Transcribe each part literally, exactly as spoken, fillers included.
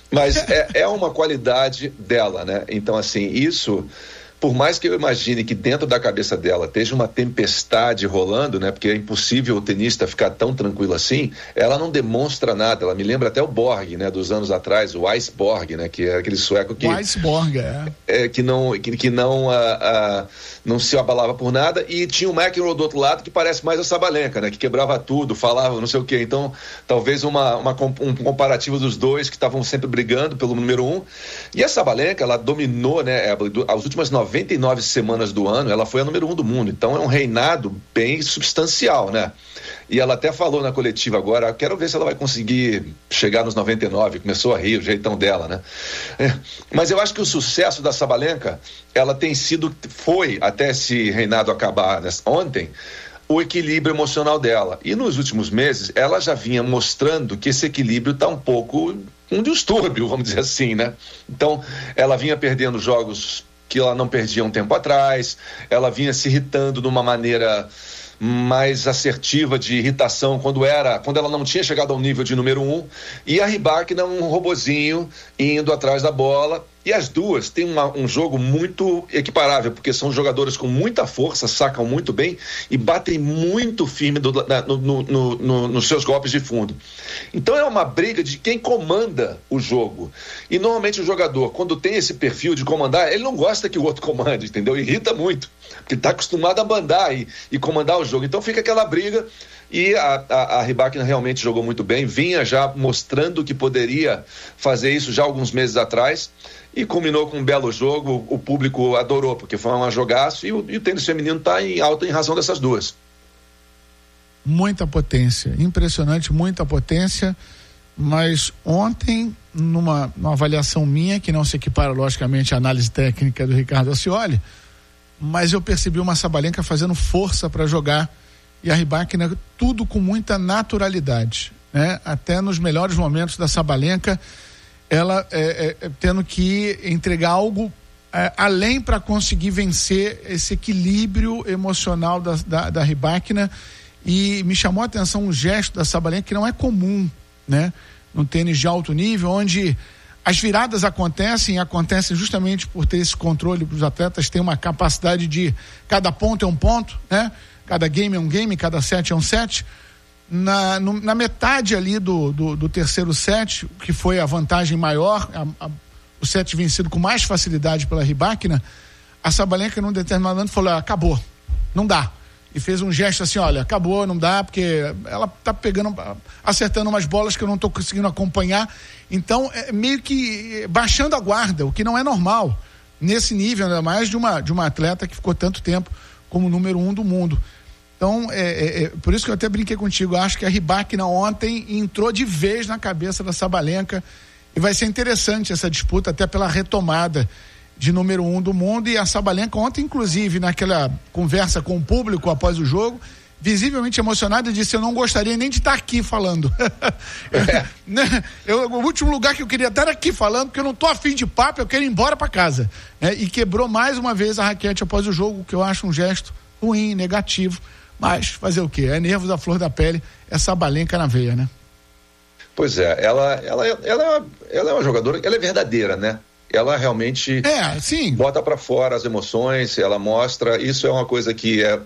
Mas é, é uma qualidade dela, né? Então, assim, isso... Por mais que eu imagine que dentro da cabeça dela esteja uma tempestade rolando, né? Porque é impossível o tenista ficar tão tranquilo assim, ela não demonstra nada. Ela me lembra até o Borg, né? Dos anos atrás, o Iceborg, né? Que é aquele sueco que... O Iceborg, é. é que não, que, que não, a, a, não se abalava por nada. E tinha o McEnroe do outro lado que parece mais a Sabalenka, né? Que quebrava tudo, falava não sei o quê. Então, talvez uma, uma, um comparativo dos dois que estavam sempre brigando pelo número um. E a Sabalenka, ela dominou, né? As últimas noventa e nove semanas do ano, ela foi a número um do mundo. Então é um reinado bem substancial, né? E ela até falou na coletiva agora, quero ver se ela vai conseguir chegar nos noventa e nove, começou a rir, o jeitão dela, né? É. Mas eu acho que o sucesso da Sabalenka, ela tem sido, foi, até esse reinado acabar né, ontem, o equilíbrio emocional dela. E nos últimos meses, ela já vinha mostrando que esse equilíbrio está um pouco, um distúrbio, vamos dizer assim, né? Então, ela vinha perdendo jogos que ela não perdia um tempo atrás, ela vinha se irritando de uma maneira mais assertiva de irritação quando era, quando ela não tinha chegado ao nível de número um, e a Rybakina um robozinho indo atrás da bola, e as duas têm uma, um jogo muito equiparável, porque são jogadoras com muita força, sacam muito bem e batem muito firme do, na, no, no, no, nos seus golpes de fundo. Então é uma briga de quem comanda o jogo, e normalmente o jogador, quando tem esse perfil de comandar, ele não gosta que o outro comande, entendeu? Irrita muito, porque está acostumado a mandar e, e comandar o jogo, então fica aquela briga. E a, a, a Rybakina realmente jogou muito bem, vinha já mostrando que poderia fazer isso já alguns meses atrás, e culminou com um belo jogo. O público adorou, porque foi um jogaço, e o, e o tênis feminino está em alta em razão dessas duas. Muita potência, impressionante, muita potência, mas ontem, numa, numa avaliação minha, que não se equipara logicamente à análise técnica do Ricardo Ascioli, mas eu percebi uma Sabalenka fazendo força para jogar, e a Rybakina tudo com muita naturalidade, né? Até nos melhores momentos da Sabalenka, ela é, é, tendo que entregar algo é, além para conseguir vencer esse equilíbrio emocional da, da, da Rybakina. E me chamou a atenção um gesto da Sabalenka que não é comum, né? No tênis de alto nível, onde as viradas acontecem, acontecem justamente por ter esse controle. Os atletas têm uma capacidade de, cada ponto é um ponto, né? Cada game é um game, cada set é um set. Na, no, na metade ali do, do, do terceiro set, que foi a vantagem maior, a, a, o set vencido com mais facilidade pela Rybakina, a Sabalenka num determinado momento falou, ah, acabou, não dá. E fez um gesto assim, olha, acabou, não dá, porque ela tá pegando, acertando umas bolas que eu não tô conseguindo acompanhar. Então, é meio que baixando a guarda, o que não é normal nesse nível, ainda mais de uma, de uma atleta que ficou tanto tempo como número um do mundo. Então, é, é, é por isso que eu até brinquei contigo. Eu acho que a Rybakina ontem entrou de vez na cabeça da Sabalenka, e vai ser interessante essa disputa, até pela retomada de número um do mundo. E a Sabalenka ontem, inclusive, naquela conversa com o público após o jogo, visivelmente emocionada, disse, eu não gostaria nem de estar aqui falando. É. eu, o último lugar que eu queria estar era aqui falando, porque eu não tô afim de papo, eu quero ir embora para casa. É, e quebrou mais uma vez a raquete após o jogo, que eu acho um gesto ruim, negativo. Mas fazer o quê? É nervos à flor da pele, é Sabalenka na veia, né? Pois é, ela, ela, ela, é uma, ela é uma jogadora, ela é verdadeira, né? Ela realmente é, sim. bota para fora as emoções, ela mostra, isso é uma coisa que é,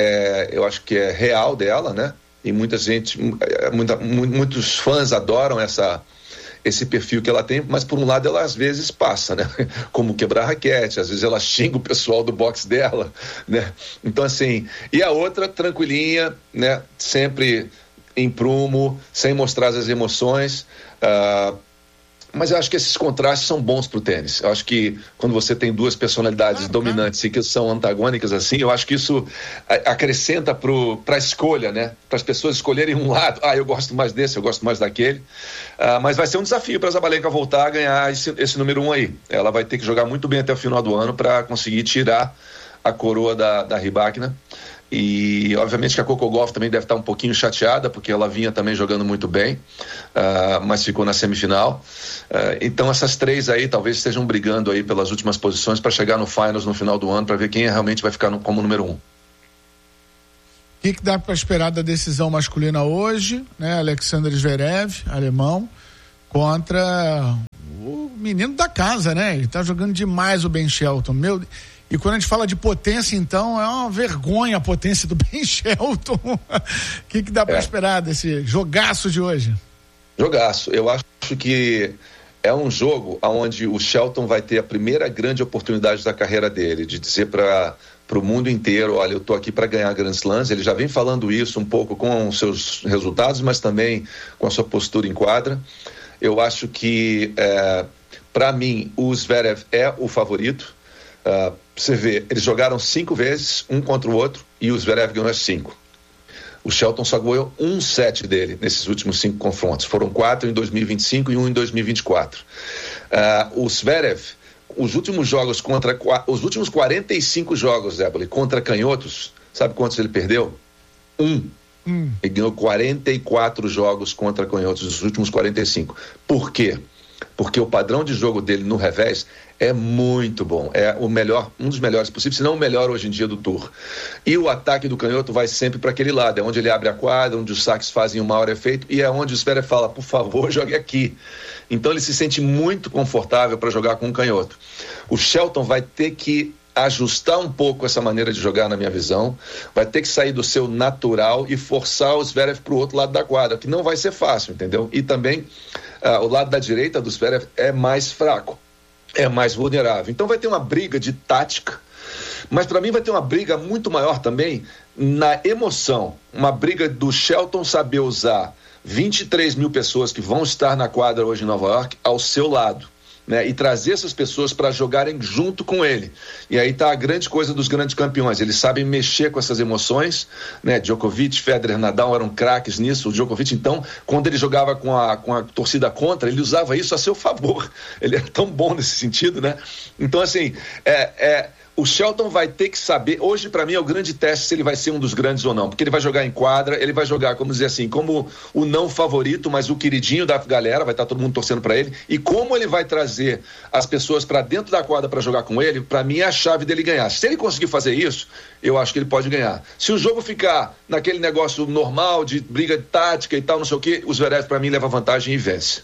é, eu acho que é real dela, né? E muita gente, muita, muitos fãs adoram essa, esse perfil que ela tem, mas por um lado ela às vezes passa, né? Como quebrar raquete, às vezes ela xinga o pessoal do boxe dela, né? Então assim, e a outra tranquilinha, né? Sempre em prumo, sem mostrar as emoções, uh, mas eu acho que esses contrastes são bons pro tênis. Eu acho que quando você tem duas personalidades ah, dominantes ah. e que são antagônicas assim, eu acho que isso acrescenta pro, pra escolha, né? Para as pessoas escolherem um lado. Ah, eu gosto mais desse, eu gosto mais daquele. Uh, mas vai ser um desafio para a Sabalenka voltar a ganhar esse, esse número um aí. Ela vai ter que jogar muito bem até o final do ano para conseguir tirar a coroa da, da Rybakina. E obviamente que a Coco Gauff também deve estar um pouquinho chateada, porque ela vinha também jogando muito bem, uh, mas ficou na semifinal. Uh, então essas três aí talvez estejam brigando aí pelas últimas posições para chegar no finals no final do ano, para ver quem realmente vai ficar no, como número um. O que, que dá para esperar da decisão masculina hoje, né? Alexander Zverev, alemão, contra menino da casa, né? Ele tá jogando demais o Ben Shelton, meu... E quando a gente fala de potência, então, é uma vergonha a potência do Ben Shelton. O que, que dá para é. esperar desse jogaço de hoje? Jogaço. Eu acho que é um jogo onde o Shelton vai ter a primeira grande oportunidade da carreira dele, de dizer para o mundo inteiro, olha, eu tô aqui para ganhar Grand Slams. Ele já vem falando isso um pouco com os seus resultados, mas também com a sua postura em quadra. Eu acho que, é, para mim, o Zverev é o favorito. Uh, você vê, eles jogaram cinco vezes, um contra o outro, e o Zverev ganhou as cinco. O Shelton só ganhou um set dele nesses últimos cinco confrontos. Foram quatro em dois mil e vinte e cinco e um em dois mil e vinte e quatro. Uh, o Zverev, os últimos jogos contra... Os últimos quarenta e cinco jogos, Éboli, contra canhotos, sabe quantos ele perdeu? Um. Hum. Ele ganhou quarenta e quatro jogos contra canhotos nos últimos quarenta e cinco. Por quê? Porque o padrão de jogo dele no revés é muito bom, é o melhor, um dos melhores possíveis, se não o melhor hoje em dia do Tour. E o ataque do canhoto vai sempre para aquele lado, é onde ele abre a quadra, onde os saques fazem o maior efeito, e é onde o Zverev fala, por favor, jogue aqui. Então ele se sente muito confortável para jogar com o canhoto. O Shelton vai ter que ajustar um pouco essa maneira de jogar, na minha visão, vai ter que sair do seu natural e forçar o Zverev para o outro lado da quadra, que não vai ser fácil, entendeu? E também uh, o lado da direita do Zverev é mais fraco, é mais vulnerável. Então vai ter uma briga de tática, mas para mim vai ter uma briga muito maior também na emoção, uma briga do Shelton saber usar vinte e três mil pessoas que vão estar na quadra hoje em Nova York ao seu lado, né, e trazer essas pessoas para jogarem junto com ele. E aí tá a grande coisa dos grandes campeões, eles sabem mexer com essas emoções, né? Djokovic, Federer, Nadal eram craques nisso. O Djokovic, então, quando ele jogava com a, com a torcida contra, ele usava isso a seu favor, ele era tão bom nesse sentido, né? Então, assim, é... é o Shelton vai ter que saber, hoje para mim é o grande teste se ele vai ser um dos grandes ou não, porque ele vai jogar em quadra, ele vai jogar, como dizer assim, como o não favorito, mas o queridinho da galera, vai estar todo mundo torcendo para ele, e como ele vai trazer as pessoas para dentro da quadra para jogar com ele, para mim é a chave dele ganhar. Se ele conseguir fazer isso, eu acho que ele pode ganhar. Se o jogo ficar naquele negócio normal de briga de tática e tal, não sei o que, o Zverev para mim leva vantagem e vence.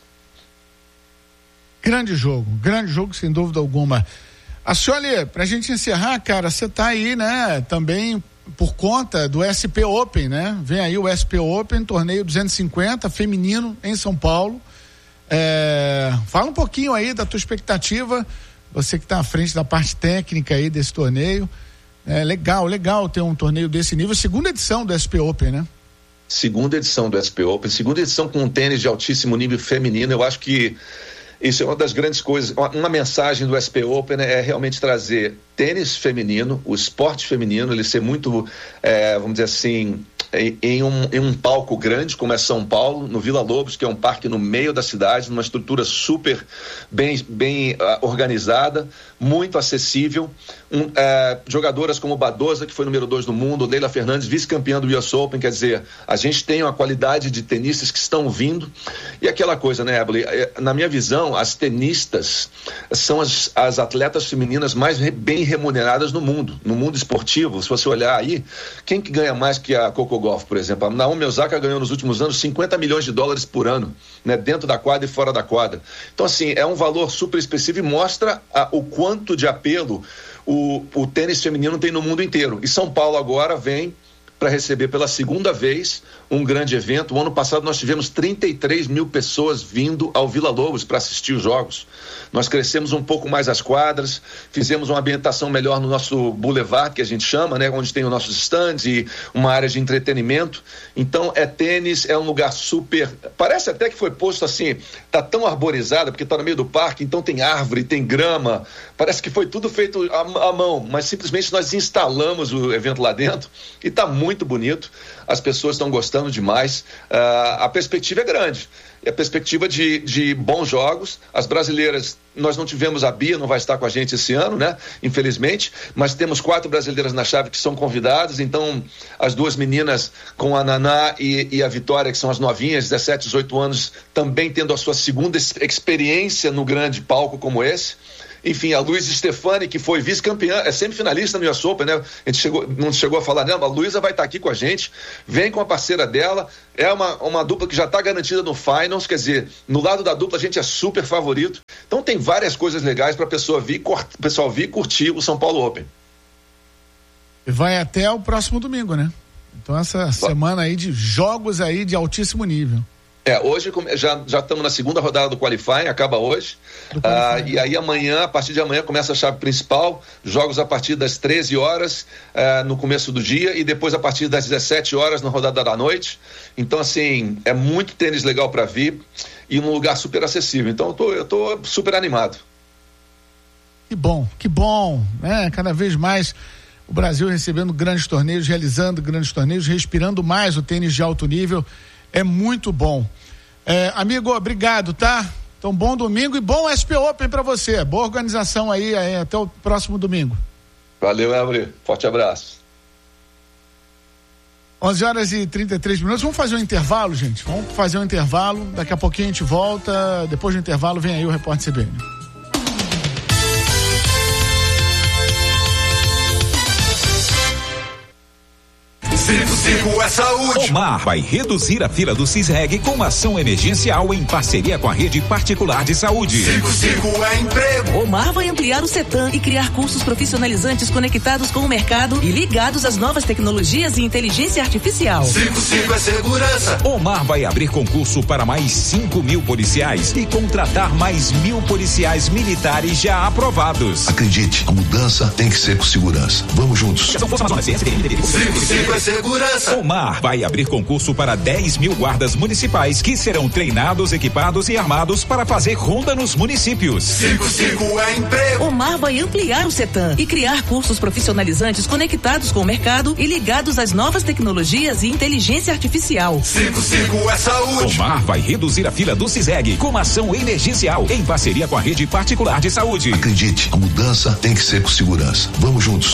Grande jogo, grande jogo sem dúvida alguma. Ascioli, pra gente encerrar, cara, você tá aí, né, também por conta do S P Open, né? Vem aí o S P Open, torneio duzentos e cinquenta, feminino, em São Paulo. É... Fala um pouquinho aí da tua expectativa, você que tá à frente da parte técnica aí desse torneio. É legal, legal ter um torneio desse nível, segunda edição do S P Open, né? Segunda edição do S P Open, segunda edição com um tênis de altíssimo nível feminino. Eu acho que isso é uma das grandes coisas, uma mensagem do S P Open é realmente trazer tênis feminino, o esporte feminino, ele ser muito, é, vamos dizer assim, em, em, um, em um palco grande, como é São Paulo, no Vila Lobos, que é um parque no meio da cidade, numa estrutura super bem, bem uh, organizada, muito acessível. Um, uh, jogadoras como Badosa, que foi número dois do mundo, Leila Fernandes, vice-campeã do U S Open, quer dizer, a gente tem uma qualidade de tenistas que estão vindo, e aquela coisa, né, Eboli, na minha visão, as tenistas são as, as atletas femininas mais re, bem remuneradas no mundo, no mundo esportivo. Se você olhar aí, quem que ganha mais que a Coco Gauff, por exemplo? A Naomi Osaka ganhou nos últimos anos cinquenta milhões de dólares por ano, né, dentro da quadra e fora da quadra. Então, assim, é um valor super expressivo e mostra a, o quanto de apelo o, o tênis feminino tem no mundo inteiro. E São Paulo agora vem para receber pela segunda vez um grande evento. O ano passado nós tivemos trinta e três mil pessoas vindo ao Vila Lobos para assistir os jogos. Nós crescemos um pouco mais as quadras, fizemos uma ambientação melhor no nosso boulevard, que a gente chama, né, onde tem os nossos stands e uma área de entretenimento. Então é tênis, é um lugar super, parece até que foi posto assim, tá tão arborizado, porque tá no meio do parque, então tem árvore, tem grama, parece que foi tudo feito à, à mão, mas simplesmente nós instalamos o evento lá dentro e tá muito bonito, as pessoas estão gostando demais, uh, a perspectiva é grande, é a perspectiva de, de bons jogos. As brasileiras, nós não tivemos a Bia, não vai estar com a gente esse ano, né, infelizmente, mas temos quatro brasileiras na chave que são convidadas, então as duas meninas com a Naná e, e a Vitória, que são as novinhas, dezessete, dezoito anos, também tendo a sua segunda experiência no grande palco como esse. enfim, a Luísa Stefani, que foi vice-campeã, é semifinalista no U S Open, né? A gente chegou, não chegou a falar nela, mas a Luísa vai estar aqui com a gente, vem com a parceira dela, é uma, uma dupla que já está garantida no Finals, quer dizer, no lado da dupla a gente é super favorito, então tem várias coisas legais para a pessoa vir, pessoal vir curtir o São Paulo Open. E vai até o próximo domingo, né? Então essa semana aí de jogos aí de altíssimo nível. É, hoje já já estamos na segunda rodada do Qualifying, acaba hoje, ah, e aí amanhã, a partir de amanhã começa a chave principal, jogos a partir das treze horas ah, no começo do dia e depois a partir das dezessete horas na rodada da noite. Então assim, é muito tênis legal para vir e num lugar super acessível, então eu tô, eu tô super animado. Que bom, que bom, né? Cada vez mais o Brasil recebendo grandes torneios, realizando grandes torneios, respirando mais o tênis de alto nível. É muito bom. É, amigo, obrigado, tá? Então, bom domingo e bom S P Open pra você. Boa organização aí, aí até o próximo domingo. Valeu, Emery. Forte abraço. onze horas e trinta e três minutos. Vamos fazer um intervalo, gente? Vamos fazer um intervalo. Daqui a pouquinho a gente volta. Depois do intervalo vem aí o Repórter C B N. cinco cinco é saúde. Omar vai reduzir a fila do CISREG com uma ação emergencial em parceria com a rede particular de saúde. cinco cinco é emprego. Omar vai ampliar o CETAM e criar cursos profissionalizantes conectados com o mercado e ligados às novas tecnologias e inteligência artificial. cinco cinco é segurança. Omar vai abrir concurso para mais cinco mil policiais e contratar mais mil policiais militares já aprovados. Acredite, a mudança tem que ser com segurança. Vamos juntos. cinco cinco é segurança. Omar vai abrir concurso para dez mil guardas municipais que serão treinados, equipados e armados para fazer ronda nos municípios. cinco cinco é emprego. Omar vai ampliar o CETAM e criar cursos profissionalizantes conectados com o mercado e ligados às novas tecnologias e inteligência artificial. cinco cinco é saúde. Omar vai reduzir a fila do CISREG com uma ação emergencial em parceria com a rede particular de saúde. Acredite, a mudança tem que ser com segurança. Vamos juntos.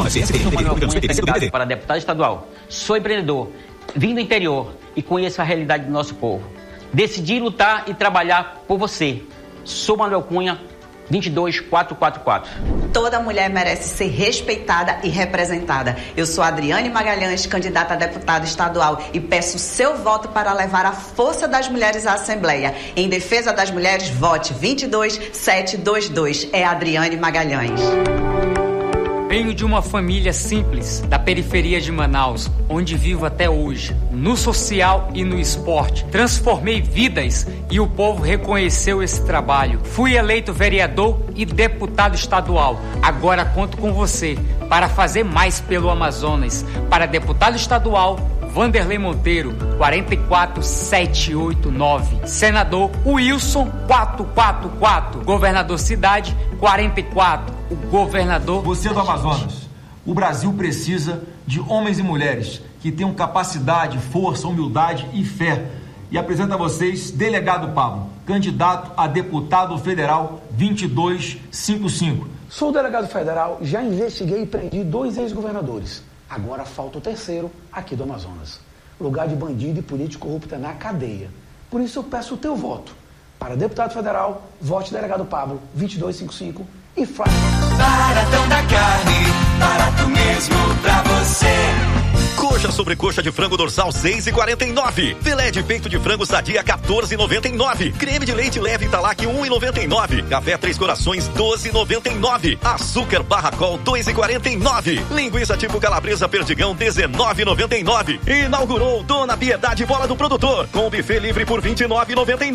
Para deputado estadual. Sou empreendedor, vim do interior e conheço a realidade do nosso povo. Decidi lutar e trabalhar por você. Sou Manuel Cunha, vinte e dois quatrocentos e quarenta e quatro. Toda mulher merece ser respeitada e representada. Eu sou Adriane Magalhães, candidata a deputada estadual, e peço seu voto para levar a força das mulheres à Assembleia. Em defesa das mulheres, vote vinte e dois setecentos e vinte e dois. É Adriane Magalhães. Venho de uma família simples, da periferia de Manaus, onde vivo até hoje. No social e no esporte, transformei vidas e o povo reconheceu esse trabalho. Fui eleito vereador e deputado estadual. Agora conto com você para fazer mais pelo Amazonas. Para deputado estadual, Vanderlei Monteiro, quatro quatro sete oito nove. Senador Wilson, quatro quatro quatro. Governador Cidade, quarenta e quatro. O governador... Você do Amazonas. O Brasil precisa de homens e mulheres que tenham capacidade, força, humildade e fé. E apresento a vocês delegado Pablo, candidato a deputado federal vinte e dois cinquenta e cinco. Sou delegado federal, já investiguei e prendi dois ex-governadores. Agora falta o terceiro aqui do Amazonas. Lugar de bandido e político corrupto é na cadeia. Por isso eu peço o teu voto. Para deputado federal, vote delegado Pablo, vinte e dois cinquenta e cinco e faz. Baratão da carne, barato mesmo pra você. Coxa sobre coxa de frango dorsal seis e quarenta e nove. Filé de peito de frango sadia quatorze e noventa e nove. Creme de leite leve Italac um e noventa e nove. Café Três Corações doze e noventa e nove. Açúcar Barracol dois e quarenta e nove. Linguiça tipo calabresa Perdigão dezenove e noventa e nove. Inaugurou Dona Piedade Bola do Produtor com buffet livre por vinte e nove e noventa e nove.